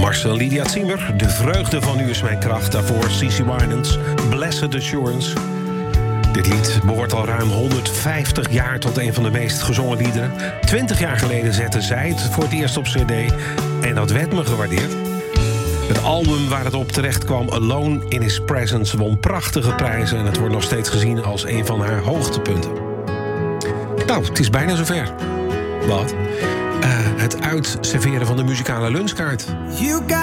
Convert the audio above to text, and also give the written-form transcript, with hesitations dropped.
Marcel Lydia Zimmer, De vreugde van u is mijn kracht. Daarvoor CeCe Winans, Blessed Assurance. Dit lied behoort al ruim 150 jaar tot een van de meest gezongen liederen. 20 jaar geleden zette zij het voor het eerst op cd. En dat werd me gewaardeerd. Het album waar het op terecht kwam, Alone in His Presence, won prachtige prijzen. En het wordt nog steeds gezien als een van haar hoogtepunten. Nou, het is bijna zover. Wat? Het uitserveren van de muzikale lunchkaart.